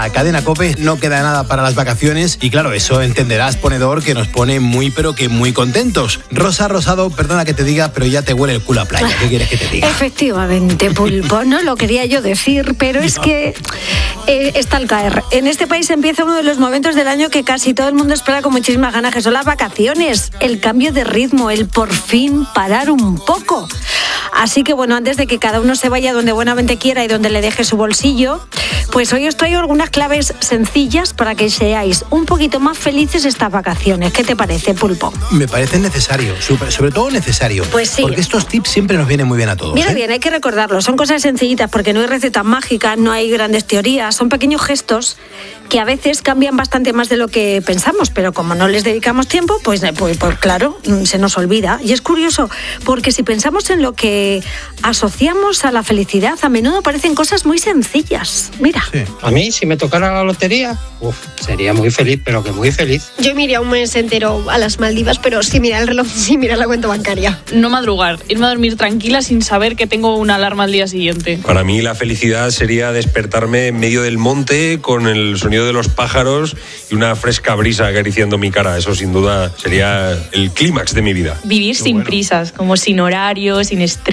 A Cadena COPE no queda nada para las vacaciones y claro, eso entenderás, ponedor, que nos pone muy pero que muy contentos. Rosa Rosado, perdona que te diga, pero ya te huele el culo a playa. ¿Qué quieres que te diga? Efectivamente, Pulpo, no lo quería yo decir, pero es que está al caer. En este país empieza uno de los momentos del año que casi todo el mundo espera con muchísimas ganas, que son las vacaciones, el cambio de ritmo, el por fin parar un poco. Así que bueno, antes de que cada uno se vaya donde buenamente quiera y donde le deje su bolsillo, pues hoy os traigo algunas claves sencillas para que seáis un poquito más felices estas vacaciones. ¿Qué te parece, Pulpo? Me parece necesario, sobre todo necesario. Pues sí. Porque estos tips siempre nos vienen muy bien a todos. Mira bien, hay que recordarlo. Son cosas sencillitas porque no hay recetas mágicas, no hay grandes teorías. Son pequeños gestos que a veces cambian bastante más de lo que pensamos, pero como no les dedicamos tiempo, pues claro, se nos olvida. Y es curioso, porque si pensamos en lo que asociamos a la felicidad, a menudo aparecen cosas muy sencillas. Mira. Sí. A mí, si me tocara la lotería, sería muy feliz, pero que muy feliz. Yo me iría un mes entero a las Maldivas, pero sin mirar el reloj, sin mirar la cuenta bancaria. No madrugar, irme a dormir tranquila sin saber que tengo una alarma al día siguiente. Para mí la felicidad sería despertarme en medio del monte con el sonido de los pájaros y una fresca brisa acariciando mi cara. Eso sin duda sería el clímax de mi vida. Vivir sin prisas, como sin horario, sin estrés.